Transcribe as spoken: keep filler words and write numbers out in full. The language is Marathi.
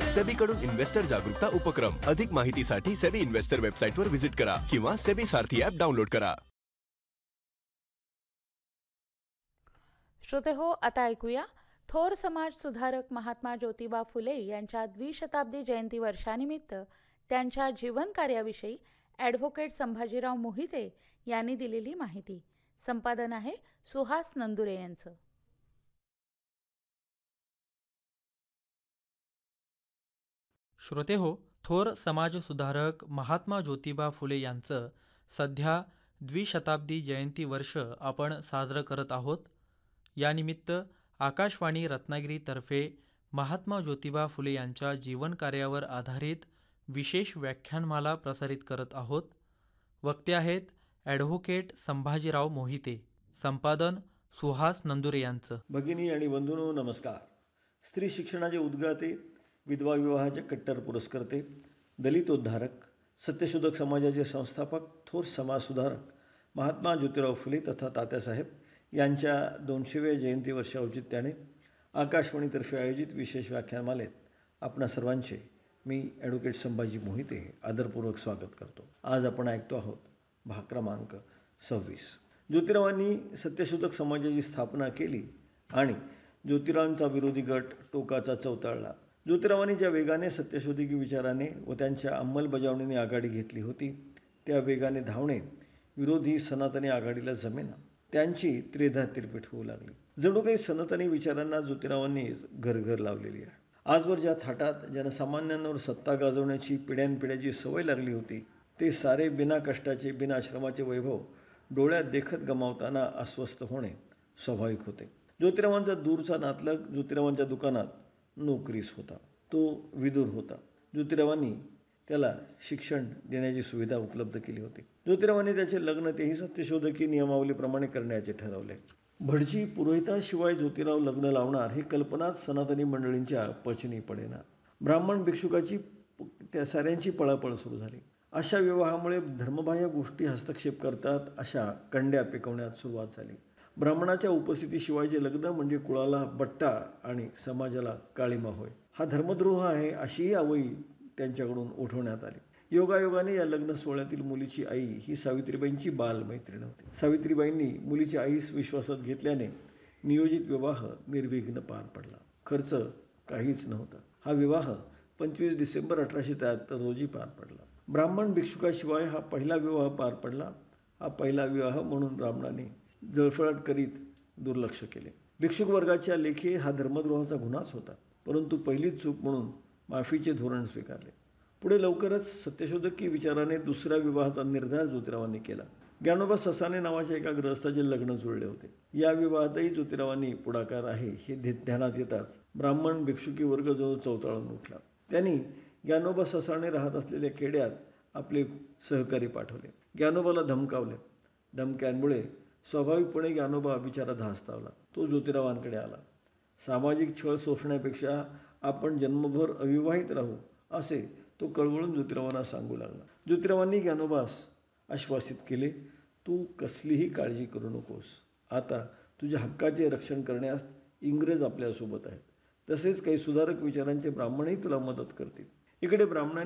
सेबीकडून इन्व्हेस्टर जागरूकता उपक्रम. अधिक माहितीसाठी सेबी इन्व्हेस्टर वेबसाईटवर व्हिजिट करा किंवा सेबी सारथी ॲप डाउनलोड करा. श्रोते हो, आता ऐकूया थोर समाज सुधारक महात्मा ज्योतिबा फुले यांच्या द्विशताब्दी जयंती वर्षानिमित्त त्यांच्या जीवन कार्याविषयी ॲडव्होकेट संभाजीराव मोहिते यांनी दिलेली माहिती. संपादन आहे सुहास नंदुरे यांचं. श्रोते हो, थोर समाजसुधारक महात्मा ज्योतिबा फुले यांचं सध्या द्विशताब्दी जयंती वर्ष आपण साजरं करत आहोत. यानिमित्त आकाशवाणी रत्नागिरीतर्फे महात्मा ज्योतिबा फुले यांच्या जीवनकार्यावर आधारित विशेष व्याख्यानमाला प्रसारित करत आहोत. वक्ते आहेत ॲडव्होकेट संभाजीराव मोहिते. संपादन सुहास नंदुरे यांचं. भगिनी आणि बंधूंनो, नमस्कार. स्त्री शिक्षणाचे उद्गाते, विधवा विवाहाचे कट्टर पुरस्कर्ते, दलितोद्धारक, सत्यशोधक समाजाचे संस्थापक, थोर समाजसुधारक महात्मा ज्योतिराव फुले तथा तात्यासाहेब यांच्या दोनशेव्या जयंती वर्ष औचित्याने आकाशवाणीतर्फे आयोजित विशेष व्याख्यानमालेत आपणा सर्वांचे मी ॲडव्होकेट संभाजी मोहिते आदरपूर्वक स्वागत करतो. आज आपण ऐकतो आहोत भाग क्रमांक सव्वीस. ज्योतिरावांनी सत्यशोधक समाजाची स्थापना केली आणि ज्योतिरावांचा विरोधी गट टोकाचा चौताळला. ज्योतिरावांनी ज्या वेगाने सत्यशोधकी विचाराने व त्यांच्या अंमलबजावणीने आघाडी घेतली होती, त्या वेगाने धावणे विरोधी सनातनी आघाडीला जमेना. त्यांची त्रेधा तिरपीट होऊ लागली. जणू काही सनातनी विचारांना ज्योतिरावांनी घरघर लावलेली आहे. आजवर ज्या थाटात जनसामान्यांवर सत्ता गाजवण्याची पिढ्यानपिढ्याची सवय लागली होती, ते सारे बिना कष्टाचे बिना श्रमाचे वैभव डोळ्यात देखत गमावताना अस्वस्थ होणे स्वाभाविक होते. ज्योतिरावांचा दूरचा नातलग ज्योतिरावांच्या दुकानात नोकरीस होता. तो विदुर होता. ज्योतिरावांनी त्याला शिक्षण देण्याची सुविधा उपलब्ध केली होती. ज्योतिरावांनी त्याचे लग्न तेही सत्यशोधकी नियमावलीप्रमाणे करण्याचे ठरवले. भटजी पुरोहिताशिवाय ज्योतिराव लग्न लावणार ही कल्पनाच सनातनी मंडळींच्या पचनी पडेना. ब्राह्मण भिक्षुकाची त्या साऱ्यांची पळापळ सुरू झाली. अशा विवाहामुळे धर्मबाह्य गोष्टी हस्तक्षेप करतात अशा कंड्या पिकवण्यात सुरुवात झाली. ब्राह्मणाच्या उपस्थितीशिवायचे लग्न म्हणजे कुळाला बट्टा आणि समाजाला काळीमा होय. हा धर्मद्रोह आहे अशीही आवई त्यांच्याकडून उठवण्यात आली. योगायोगाने या लग्न सोहळ्यातील मुलीची आई ही सावित्रीबाईंची बालमैत्रीण होती. सावित्रीबाईंनी मुलीची आईस विश्वासात घेतल्याने नियोजित विवाह निर्विघ्न पार पडला. खर्च काहीच नव्हता. हा विवाह पंचवीस डिसेंबर अठराशे त्र्याहत्तर रोजी पार पडला. ब्राह्मण भिक्षुकाशिवाय हा पहिला विवाह पार पडला. हा पहिला विवाह म्हणून ब्राह्मणाने जळफळाट करीत दुर्लक्ष केले. भिक्षुक वर्गाच्या लेखी हा धर्मद्रोहाचा गुन्हाच होता. परंतु पहिलीच चूक म्हणून माफीचे धोरण स्वीकारले. पुढे लवकरच सत्यशोधकी विचाराने दुसऱ्या विवाहाचा निर्धार ज्योतिरावांनी केला. ज्ञानोबा ससाने नावाच्या एका गृहस्थाचे लग्न जुळले होते. या विवाहातही ज्योतिरावांनी पुढाकार आहे हे ध्यानात येताच ब्राह्मण भिक्षुकी वर्ग जवळ चौताळून उठला. त्यांनी ज्ञानोबा ससाने राहत असलेल्या खेड्यात आपले सहकारी पाठवले. ज्ञानोबाला धमकावले. धमक्यांमुळे स्वाभाविकपणे ज्ञानोबा बिचारा धास्तावला. तो ज्योतिरावांकडे आला. सामाजिक छळ सोसण्यापेक्षा आपण जन्मभर अविवाहित राहू असे तो कळवळून ज्योतिरावांना सांगू लागला. ज्योतिरावांनी ज्ञानोबास आश्वासित केले, तू कसलीही काळजी करू नकोस. आता तुझ्या हक्काचे रक्षण करण्यास इंग्रज आपल्यासोबत आहेत. तसेच काही सुधारक विचारांचे ब्राह्मणही तुला मदत करतील. इकडे ब्राह्मणांनी